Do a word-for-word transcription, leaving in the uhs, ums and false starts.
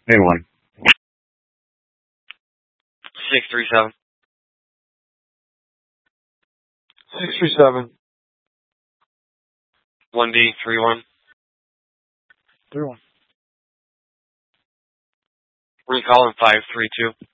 Main one. Six three seven. Six three seven. One D three one. Three one. Recall in five three two.